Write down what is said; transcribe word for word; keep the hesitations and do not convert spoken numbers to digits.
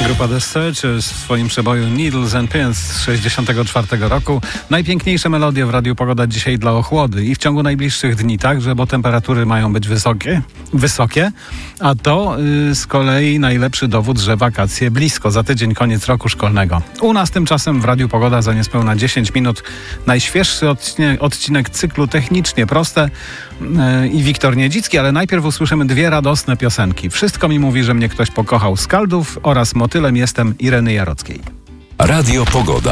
Grupa The Searchers w swoim przeboju Needles and Pins z sześćdziesiątego czwartego roku. Najpiękniejsze melodie w Radiu Pogoda dzisiaj dla ochłody i w ciągu najbliższych dni także, bo temperatury mają być wysokie, wysokie a to yy, z kolei najlepszy dowód, że wakacje blisko. Za tydzień koniec roku szkolnego. U nas tymczasem w Radiu Pogoda za niespełna dziesięć minut najświeższy odcinek, odcinek cyklu Technicznie Proste yy, i Wiktor Niedzicki, ale najpierw usłyszymy dwie radosne piosenki. Wszystko mi mówi, że mnie ktoś pokochał z Kaldów oraz Motylem jestem Ireny Jarockiej. Radio Pogoda.